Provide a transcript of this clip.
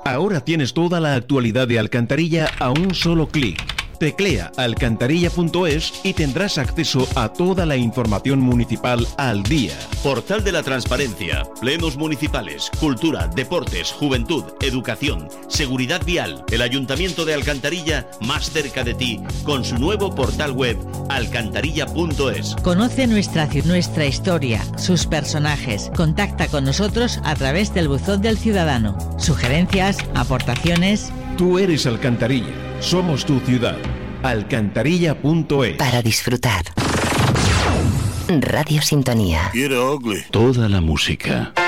Ahora tienes toda la actualidad de Alcantarilla a un solo clic. Teclea alcantarilla.es y tendrás acceso a toda la información municipal al día. Portal de la Transparencia, plenos municipales, cultura, deportes, juventud, educación, seguridad vial. El Ayuntamiento de Alcantarilla más cerca de ti con su nuevo portal web alcantarilla.es. Conoce nuestra historia, sus personajes. Contacta con nosotros a través del buzón del ciudadano. Sugerencias, aportaciones. Tú eres Alcantarilla. Somos tu ciudad. Alcantarilla.es. Para disfrutar. Radio Sintonía. Toda la música.